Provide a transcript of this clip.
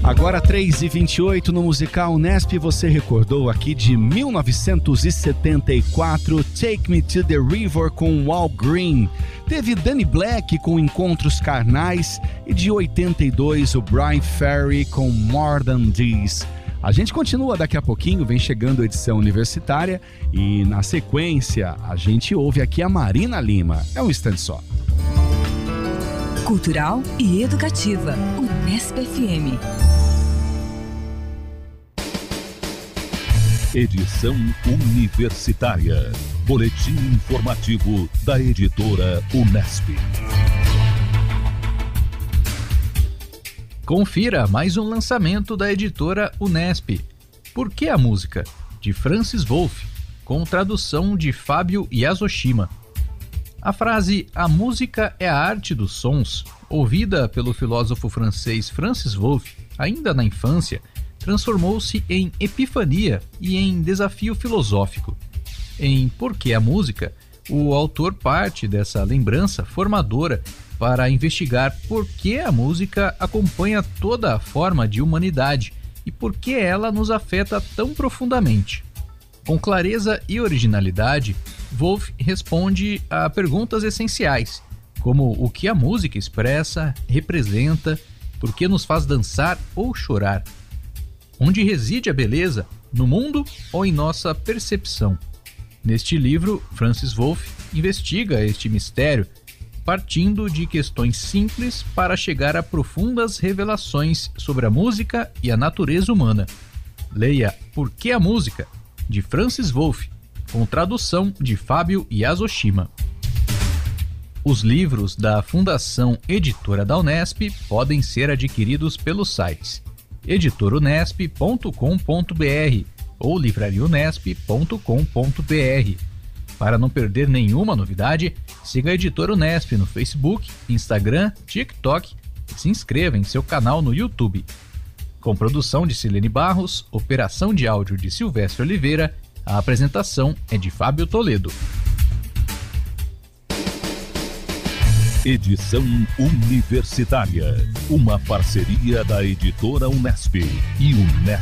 Agora 3h28 no Musical Unesp, você recordou aqui de 1974, Take Me to the River com Al Green. Teve Danny Black com Encontros Carnais e de 82 o Brian Ferry com More Than This. A gente continua daqui a pouquinho, vem chegando a edição universitária e na sequência a gente ouve aqui a Marina Lima. É um instante só. Cultural e educativa, Unesp FM. Edição universitária. Boletim informativo da editora Unesp. Confira mais um lançamento da editora Unesp. Por que a música? De Francis Wolff, com tradução de Fábio Yasushima. A frase "a música é a arte dos sons", ouvida pelo filósofo francês Francis Wolff ainda na infância, transformou-se em epifania e em desafio filosófico. Em Por que a música, o autor parte dessa lembrança formadora para investigar por que a música acompanha toda a forma de humanidade e por que ela nos afeta tão profundamente. Com clareza e originalidade, Wolff responde a perguntas essenciais, como o que a música expressa, representa, por que nos faz dançar ou chorar. Onde reside a beleza? No mundo ou em nossa percepção? Neste livro, Francis Wolff investiga este mistério, partindo de questões simples para chegar a profundas revelações sobre a música e a natureza humana. Leia Por que a música? De Francis Wolff, com tradução de Fábio Yasushima. Os livros da Fundação Editora da Unesp podem ser adquiridos pelos sites editorunesp.com.br ou livrariaunesp.com.br. Para não perder nenhuma novidade, siga a Editora Unesp no Facebook, Instagram, TikTok e se inscreva em seu canal no YouTube. Com produção de Silene Barros, operação de áudio de Silvestre Oliveira, a apresentação é de Fábio Toledo. Edição universitária, uma parceria da editora Unesp e Unesp.